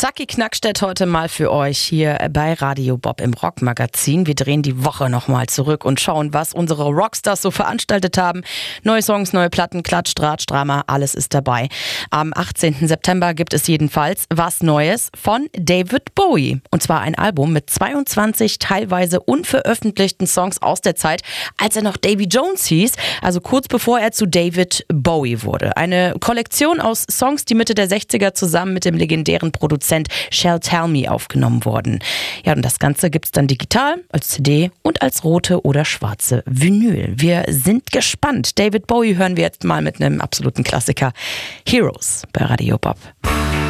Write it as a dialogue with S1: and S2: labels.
S1: Zacki Knackstedt heute mal für euch hier bei Radio Bob im Rockmagazin. Wir drehen die Woche nochmal zurück und schauen, was unsere Rockstars so veranstaltet haben. Neue Songs, neue Platten, Klatsch, Tratsch, Drama, alles ist dabei. Am 18. September gibt es jedenfalls was Neues von David Bowie. Und zwar ein Album mit 22 teilweise unveröffentlichten Songs aus der Zeit, als er noch Davy Jones hieß, also kurz bevor er zu David Bowie wurde. Eine Kollektion aus Songs, die Mitte der 60er zusammen mit dem legendären Produzent Shall Tell Me aufgenommen wurden. Ja, und das Ganze gibt's dann digital, als CD und als rote oder schwarze Vinyl. Wir sind gespannt. David Bowie hören wir jetzt mal mit einem absoluten Klassiker. Heroes bei Radio Bob.